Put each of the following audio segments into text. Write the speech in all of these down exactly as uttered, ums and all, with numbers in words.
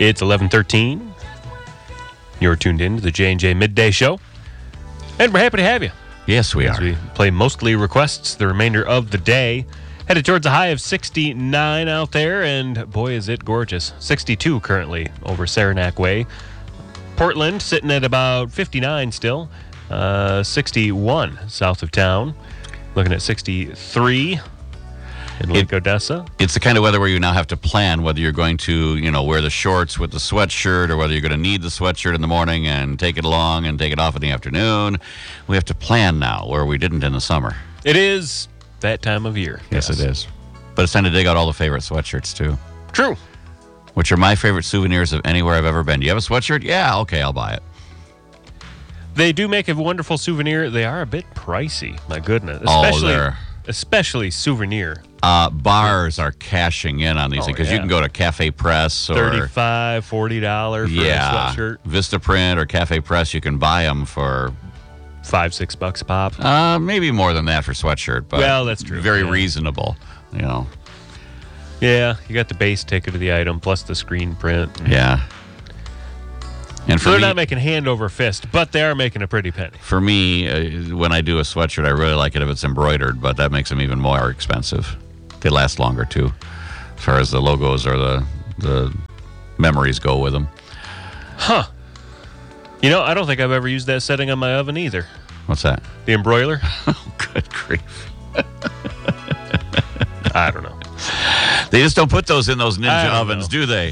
It's eleven thirteen. You're tuned in to the J and J Midday Show. And we're happy to have you. Yes, we As are. we play mostly requests the remainder of the day. Headed towards a high of sixty-nine out there, and boy, is it gorgeous. sixty-two currently over Saranac Way. Portland sitting at about fifty-nine still. Uh, sixty-one south of town. Looking at sixty-three in Lake It- Odessa. It's the kind of weather where you now have to plan whether you're going to, you know, wear the shorts with the sweatshirt or whether you're going to need the sweatshirt in the morning and take it along and take it off in the afternoon. We have to plan now where we didn't in the summer. It is that time of year. Yes, it is. But it's time to dig out all the favorite sweatshirts, too, True. which are my favorite souvenirs of anywhere I've ever been. Do you have a sweatshirt? Yeah, okay, I'll buy it. They do make a wonderful souvenir. They are a bit pricey. My goodness. Oh, Especially, they're- especially souvenir. Uh, bars are cashing in on these Oh, because yeah. you can go to Cafe Press or thirty-five dollars, forty dollars for yeah, a sweatshirt. Vistaprint or Cafe Press. You can buy them for Five, six bucks a pop. uh, maybe more than that for sweatshirt, but Well, that's true, Very yeah. reasonable, you know. Yeah, you got the base ticket of the item plus the screen print. Yeah. And So for they're me, not making hand over fist, but they are making a pretty penny. for me, uh, when I do a sweatshirt, I really like it if it's embroidered, but that makes them even more expensive. They last longer too, as far as the logos or the the memories go with them. Huh. You know, I don't think I've ever used that setting on my oven either. What's that? The embroiler? Oh, good grief! I don't know. They just don't put those in those I ninja don't ovens, know. do they?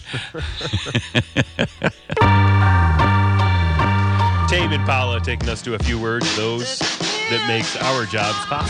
Tame Impala taking us to a few words, those that makes our jobs possible.